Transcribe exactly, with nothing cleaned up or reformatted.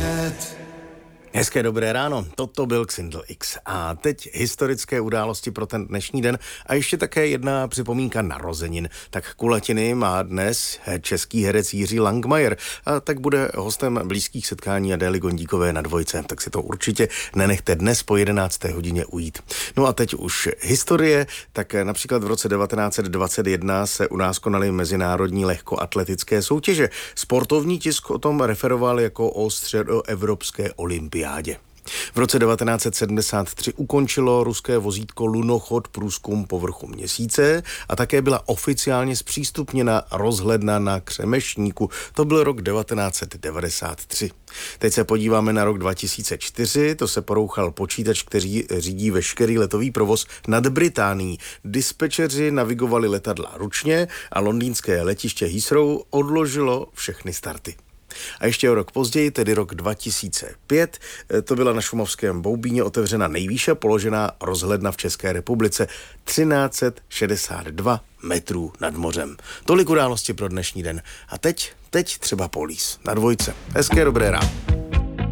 Hezké dobré ráno, toto byl Xindl X. A teď historické události pro ten dnešní den a ještě také jedna připomínka narozenin. Tak kulatiny má dnes český herec Jiří Langmajer a tak bude hostem blízkých setkání Adély Gondíkové na Dvojce. Tak si to určitě nenechte dnes po jedenácté hodině ujít. No a teď už historie, tak například v roce devatenáct set dvacet jedna se u nás konaly mezinárodní lehkoatletické soutěže. Sportovní tisk o tom referoval jako o středoevropské olympiádě. V roce devatenáct set sedmdesát tři ukončilo ruské vozítko lunochod průzkum povrchu měsíce a také byla oficiálně zpřístupněna rozhledna na Křemešníku. To byl rok devatenáct set devadesát tři. Teď se podíváme na rok dva tisíce čtyři, to se porouchal počítač, který řídí veškerý letový provoz nad Británií. Dispečeři navigovali letadla ručně a londýnské letiště Heathrow odložilo všechny starty. A ještě o rok později, tedy rok dva tisíce pět, to byla na šumavském Boubíně otevřena nejvýše položená rozhledna v České republice, třináct set šedesát dva metrů nad mořem. Tolik události pro dnešní den. A teď, teď třeba Polís na Dvojce. Hezké dobré ráno.